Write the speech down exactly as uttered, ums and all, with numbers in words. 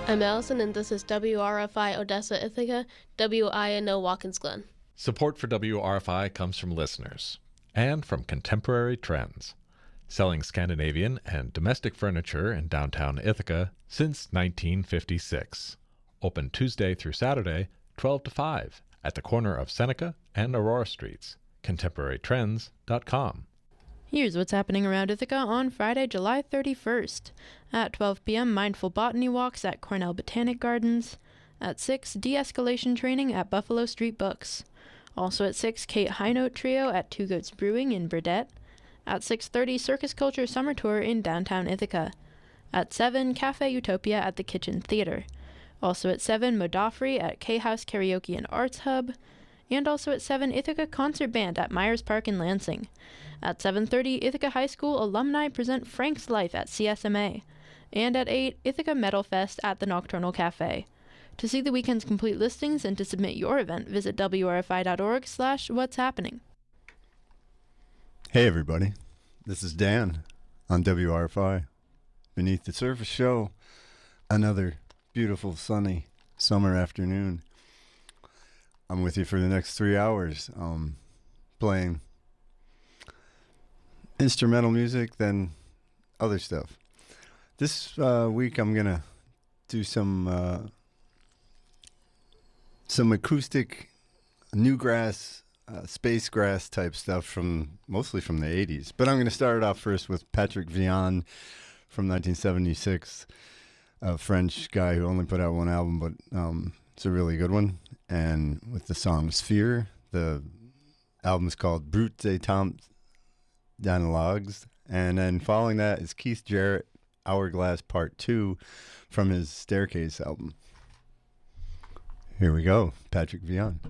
I'm Allison, and this is W R F I Odessa Ithaca, W I N O Watkins Glen. Support for W R F I comes from listeners and from Contemporary Trends, selling Scandinavian and domestic furniture in downtown Ithaca since nineteen fifty-six. Open Tuesday through Saturday, twelve to five, at the corner of Seneca and Aurora Streets. contemporary trends dot com. Here's what's happening around Ithaca on Friday, July thirty-first. At twelve p.m., mindful botany walks at Cornell Botanic Gardens. At six, de-escalation training at Buffalo Street Books. Also at six, Kate High Note Trio at Two Goats Brewing in Burdett. At six thirty, Circus Culture Summer Tour in downtown Ithaca. At seven, Cafe Utopia at the Kitchen Theater. Also at seven, Modafri at K-House Karaoke and Arts Hub. And also at seven, Ithaca Concert Band at Myers Park in Lansing. At seven thirty, Ithaca High School alumni present Frank's Life at C S M A. And at eight, Ithaca Metal Fest at the Nocturnal Cafe. To see the weekend's complete listings and to submit your event, visit W R F I dot org slash what's happening. Hey everybody, this is Dan on W R F I. Beneath the Surface Show, another beautiful sunny summer afternoon. I'm with you for the next three hours, um, playing instrumental music, then other stuff. This uh, week I'm gonna do some uh, some acoustic newgrass, uh, space grass type stuff from mostly from the eighties. But I'm gonna start it off first with Patrick Vian from nineteen seventy-six, a French guy who only put out one album, but um, it's a really good one. And with the song Sphere, the album's called Brut des Temps d'Analogues. And then following that is Keith Jarrett, Hourglass Part two from his Staircase album. Here we go, Patrick Vian.